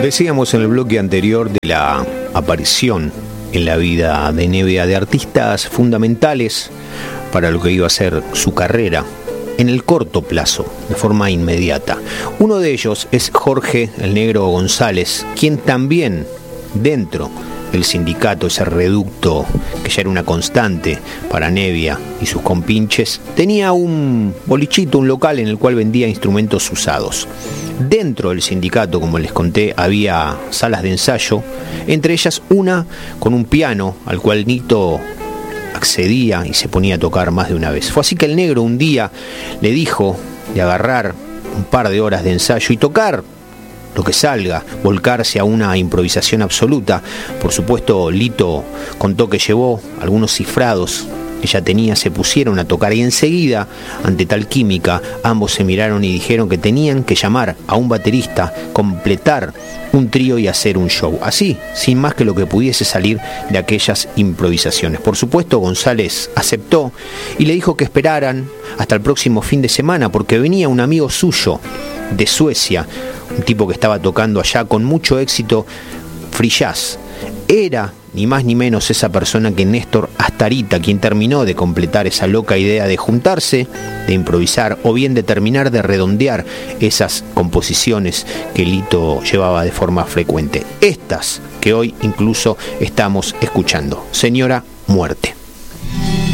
Decíamos en el bloque anterior de la aparición en la vida de Nevia de artistas fundamentales para lo que iba a ser su carrera en el corto plazo, de forma inmediata. Uno de ellos es Jorge el Negro González, quien también dentro del sindicato, ese reducto que ya era una constante para Nevia y sus compinches, tenía un bolichito, un local en el cual vendía instrumentos usados. Dentro del sindicato, como les conté, había salas de ensayo, entre ellas una con un piano al cual Nito accedía y se ponía a tocar más de una vez. Fue así que el Negro un día le dijo de agarrar un par de horas de ensayo y tocar lo que salga, volcarse a una improvisación absoluta. Por supuesto, Lito contó que llevó algunos cifrados que ya tenía, se pusieron a tocar y enseguida, ante tal química, ambos se miraron y dijeron que tenían que llamar a un baterista, completar un trío y hacer un show. Así, sin más que lo que pudiese salir de aquellas improvisaciones. Por supuesto, González aceptó y le dijo que esperaran hasta el próximo fin de semana porque venía un amigo suyo de Suecia, un tipo que estaba tocando allá con mucho éxito free jazz. Era ni más ni menos esa persona que Néstor Astarita, quien terminó de completar esa loca idea de juntarse, de improvisar o bien de terminar de redondear esas composiciones que Lito llevaba de forma frecuente. Estas que hoy incluso estamos escuchando. Señora Muerte.